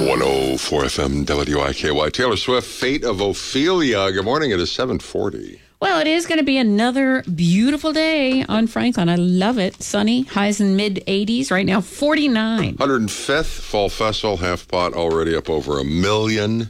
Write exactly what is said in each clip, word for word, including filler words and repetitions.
one oh four F M W I K Y. Taylor Swift, Fate of Ophelia. Good morning. It is seven forty. Well, it is going to be another beautiful day on Franklin. I love it. Sunny, highs in mid eighties. Right now, forty-nine. one hundred fifth Fall Festival, half pot already up over a million.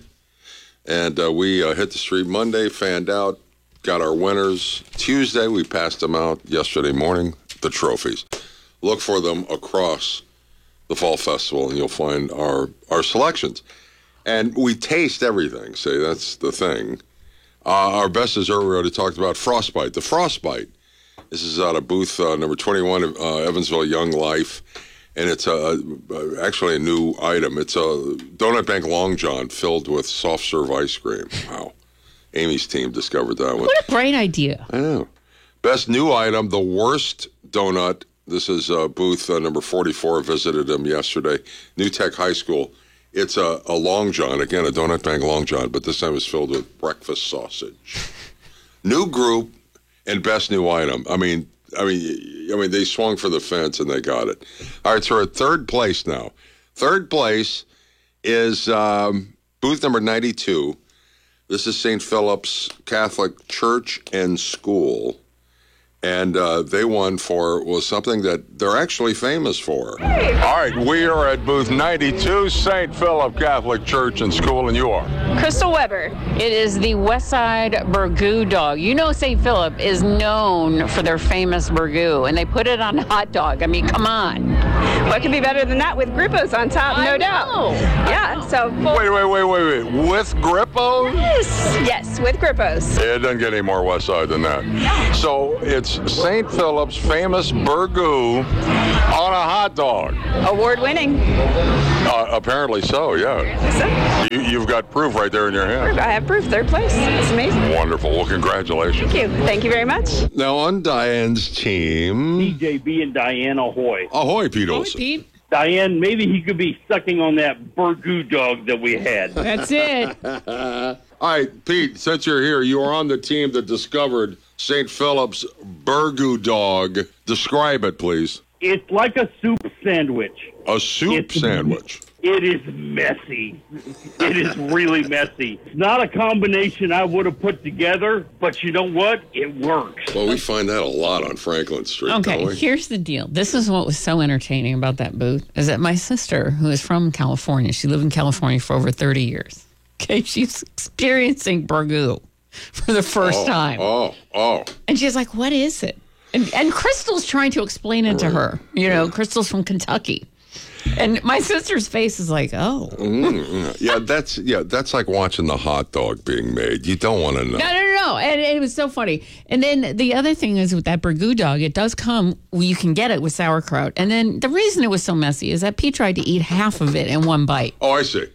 And uh, we uh, hit the street Monday, fanned out, got our winners. Tuesday, we passed them out yesterday morning, the trophies. Look for them across the Fall Festival, and you'll find our, our selections. And we taste everything. See, that's the thing. Uh, our best dessert, we already talked about, Frostbite. The Frostbite. This is out of booth uh, number twenty-one, uh, Evansville Young Life. And it's a, a, actually a new item. It's a Donut Bank Long John filled with soft serve ice cream. Wow. Amy's team discovered that one. What a great idea. I know. Best new item, the worst donut. This is uh, booth uh, number forty-four. Visited them yesterday. New Tech High School. It's a, a Long John. Again, a Donut Bank Long John, but this time it's filled with breakfast sausage. New group and best new item. I mean, I mean, I mean, they swung for the fence and they got it. All right, so we're at third place now. Third place is um, booth number ninety-two. This is Saint Philip's Catholic Church and School. And uh, they won for was something that they're actually famous for. Hey. All right, we are at booth ninety-two, Saint Philip Catholic Church and School, and you are? Crystal Weber. It is the Westside Burgoo dog. You know Saint Philip is known for their famous burgoo, and they put it on a hot dog. I mean, come on. What could be better than that with Grippos on top, no I doubt. know. Yeah, so... Wait, wait, wait, wait, wait. With Grippos? Yes, yes, with Grippos. It doesn't get any more Westside than that. So it's Saint Philip's famous burgoo on a hot dog. Award-winning. Uh, apparently so, yeah. So, You, you've got proof right there in your hand. I have proof. Third place. It's amazing. Wonderful. Well, congratulations. Thank you. Thank you very much. Now on Diane's team. D J B and Diane ahoy. Ahoy, Pete Hi, Olson. Pete. Diane, maybe he could be sucking on that burgoo dog that we had. That's it. All right, Pete, since you're here, you are on the team that discovered Saint Philip's burgoo dog. Describe it, please. It's like a soup sandwich. A soup It's- sandwich. It is messy. It is really messy. It's not a combination I would have put together, but you know what? It works. Well, we find that a lot on Franklin Street, don't Okay, we? here's the deal. This is what was so entertaining about that booth, is that my sister, who is from California, she lived in California for over thirty years. Okay, she's experiencing burgoo for the first oh, time. Oh, oh. And she's like, what is it? And, and Crystal's trying to explain it to her. You know, Crystal's from Kentucky. And my sister's face is like, oh. Mm, yeah, that's yeah, that's like watching the hot dog being made. You don't want to know. No, no, no, no. And it was so funny. And then the other thing is with that burgoo dog, it does come, you can get it with sauerkraut. And then the reason it was so messy is that Pete tried to eat half of it in one bite. Oh, I see.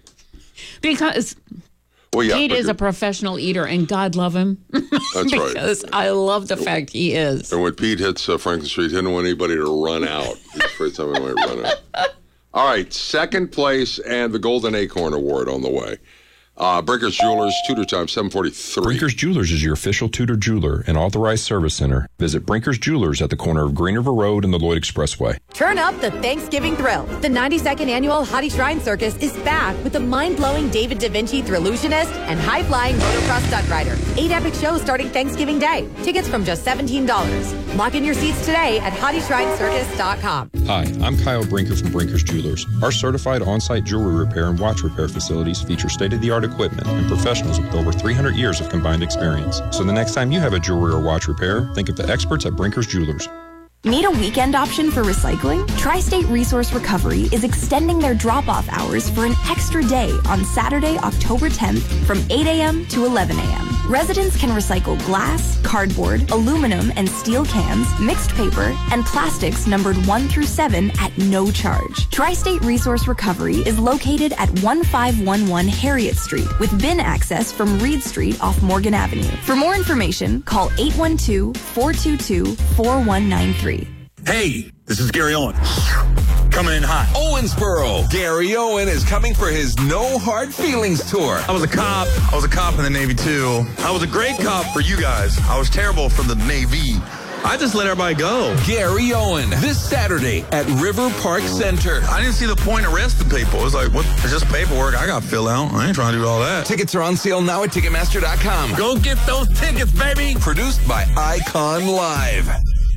Because Well, yeah, Pete is burgoo. a professional eater, and God love him. That's right. Because I love the fact he is. And when Pete hits uh, Franklin Street, he didn't want anybody to run out. He's afraid somebody might run out. All right, second place and the Golden Acorn Award on the way. Uh, Brinkers Jewelers, Tudor time, seven forty-three. Brinkers Jewelers is your official Tudor jeweler and authorized service center. Visit Brinkers Jewelers at the corner of Green River Road and the Lloyd Expressway. Turn up the Thanksgiving thrill. The ninety-second annual Hottie Shrine Circus is back with the mind-blowing David Da Vinci Thrillusionist and high-flying motocross stunt rider. Eight epic shows starting Thanksgiving Day. Tickets from just seventeen dollars. Lock in your seats today at hottie shrine circus dot com. Hi, I'm Kyle Brinker from Brinkers Jewelers. Our certified on-site jewelry repair and watch repair facilities feature state-of-the-art equipment and professionals with over three hundred years of combined experience. So the next time you have a jewelry or watch repair, think of the experts at Brinkers Jewelers. Need a weekend option for recycling? Tri-State Resource Recovery is extending their drop-off hours for an extra day on Saturday, October tenth from eight a.m. to eleven a.m. Residents can recycle glass, cardboard, aluminum, and steel cans, mixed paper, and plastics numbered one through seven at no charge. Tri-State Resource Recovery is located at one five one one Harriet Street with bin access from Reed Street off Morgan Avenue. For more information, call eight one two, four two two, four one nine three. Hey, this is Gary Owen. Coming in hot. Owensboro. Gary Owen is coming for his No Hard Feelings tour. I was a cop. I was a cop in the Navy, too. I was a great cop for you guys. I was terrible for the Navy. I just let everybody go. Gary Owen, this Saturday at River Park Center. I didn't see the point of arresting people. It's like, what? It's just paperwork I got to fill out. I ain't trying to do all that. Tickets are on sale now at Ticketmaster dot com. Go get those tickets, baby. Produced by Icon Live.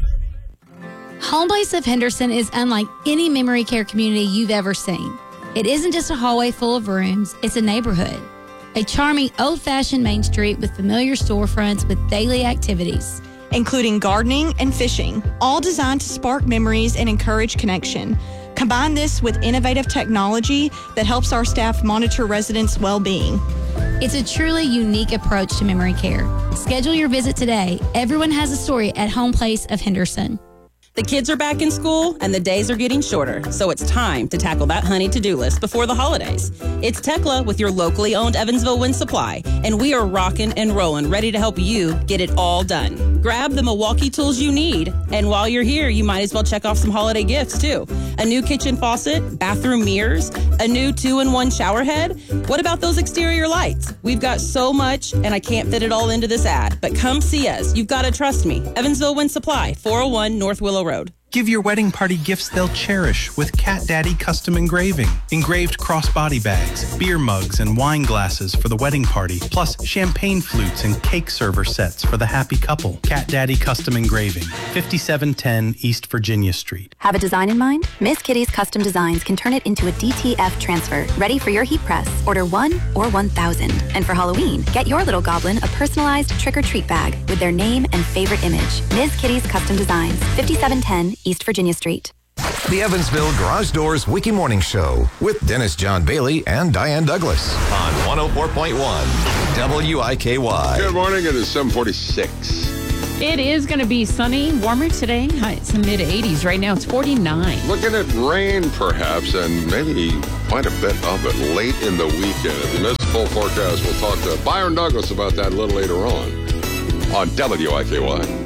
Home Place of Henderson is unlike any memory care community you've ever seen. It isn't just a hallway full of rooms, it's a neighborhood. A charming, old-fashioned main street with familiar storefronts with daily activities, including gardening and fishing, all designed to spark memories and encourage connection. Combine this with innovative technology that helps our staff monitor residents' well-being. It's a truly unique approach to memory care. Schedule your visit today. Everyone has a story at Home Place of Henderson. The kids are back in school and the days are getting shorter, so it's time to tackle that honey to-do list before the holidays. It's Tekla with your locally owned Evansville Wind Supply, and we are rocking and rolling, ready to help you get it all done. Grab the Milwaukee tools you need, and while you're here, you might as well check off some holiday gifts too. A new kitchen faucet, bathroom mirrors, a new two-in-one shower head. What about those exterior lights? We've got so much, and I can't fit it all into this ad, but come see us. You've got to trust me. Evansville Wind Supply, four oh one North Willow Road. Give your wedding party gifts they'll cherish with Cat Daddy Custom Engraving. Engraved crossbody bags, beer mugs, and wine glasses for the wedding party, plus champagne flutes and cake server sets for the happy couple. Cat Daddy Custom Engraving, fifty-seven ten East Virginia Street. Have a design in mind? Miss Kitty's Custom Designs can turn it into a D T F transfer, ready for your heat press. Order one or one thousand. And for Halloween, get your little goblin a personalized trick-or-treat bag with their name and favorite image. Miss Kitty's Custom Designs, fifty-seven ten East Virginia Street. The Evansville Garage Doors Wiki Morning Show with Dennis John Bailey and Diane Douglas on one oh four point one W I K Y. Good morning. It is seven forty-six. It is going to be sunny, warmer today. It's the mid eighties. Right now it's forty-nine. Looking at rain, perhaps, and maybe quite a bit of it late in the weekend. If you missed the full forecast, we'll talk to Byron Douglas about that a little later on on W I K Y.